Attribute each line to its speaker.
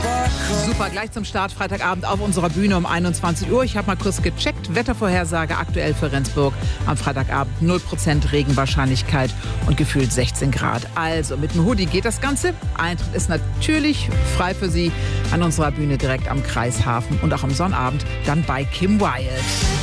Speaker 1: Super, gleich zum Start Freitagabend auf unserer Bühne um 21 Uhr. Ich habe mal kurz gecheckt. Wettervorhersage aktuell für Rendsburg. Am Freitagabend 0% Regenwahrscheinlichkeit und gefühlt 16 Grad. Also mit einem Hoodie geht das Ganze. Eintritt ist natürlich frei für Sie an unserer Bühne direkt am Kreishafen und auch am Sonnabend dann bei Kim Wilde.